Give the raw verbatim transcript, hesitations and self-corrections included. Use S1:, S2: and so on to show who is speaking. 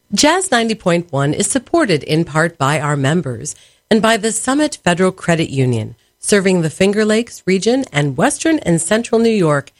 S1: Jazz ninety point one is supported in part by our members and by the Summit Federal Credit Union, serving the Finger Lakes region and western and central New York